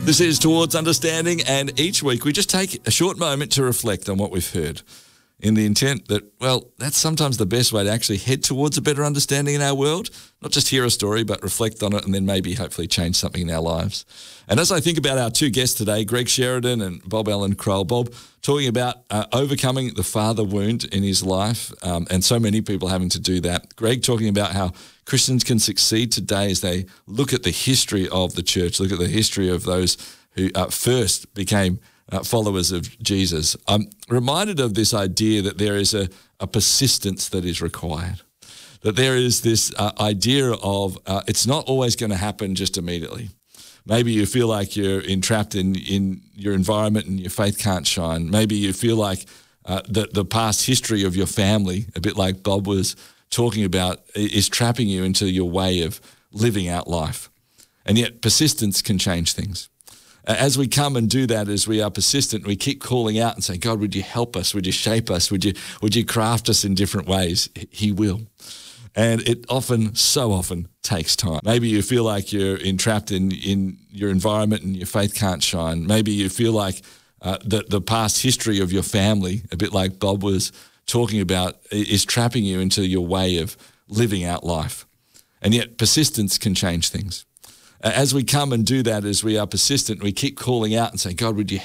This is Towards Understanding, and each week we just take a short moment to reflect on what we've heard in the intent that, well, that's sometimes the best way to actually head towards a better understanding in our world. Not just hear a story, but reflect on it and then maybe hopefully change something in our lives. And as I think about our two guests today, Greg Sheridan and Bob Allen Crowell, Bob talking about overcoming the father wound in his life, and so many people having to do that. Greg talking about how Christians can succeed today as they look at the history of the church, look at the history of those who first became followers of Jesus. I'm reminded of this idea that there is a persistence that is required, that there is this idea of it's not always going to happen just immediately. Maybe you feel like you're entrapped in your environment and your faith can't shine. Maybe you feel like the past history of your family, a bit like Bob was talking about, is trapping you into your way of living out life. And yet persistence can change things. As we come and do that, as we are persistent, we keep calling out and saying, God, would you help us? Would you shape us? Would you craft us in different ways? He will. And it so often takes time. Maybe you feel like you're entrapped in your environment and your faith can't shine. Maybe you feel like the past history of your family, a bit like Bob was talking about, is trapping you into your way of living out life. And yet persistence can change things. As we come and do that, as we are persistent, we keep calling out and saying, God, would you